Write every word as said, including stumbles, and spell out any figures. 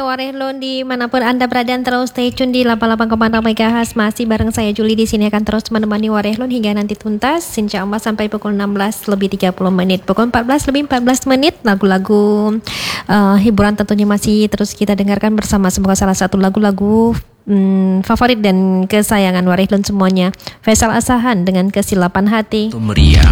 Warehlun dimanapun Anda berada, terus stay tune di delapan puluh delapan koma enam megahertz. Masih bareng saya Juli di sini akan terus menemani Warehlun hingga nanti tuntas. Insya Allah sampai pukul enam belas lebih tiga puluh menit. Pukul empat belas lebih empat belas menit lagu-lagu uh, hiburan tentunya masih terus kita dengarkan bersama. Semoga salah satu lagu-lagu Hmm, favorit dan kesayangan Warehlun semuanya. Faisal Asahan dengan Kesilapan Hati. Meriah.